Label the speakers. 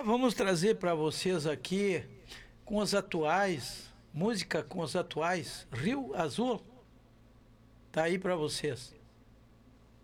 Speaker 1: vamos trazer para vocês aqui com os atuais, música com os atuais, Rio Azul. Tá aí para vocês.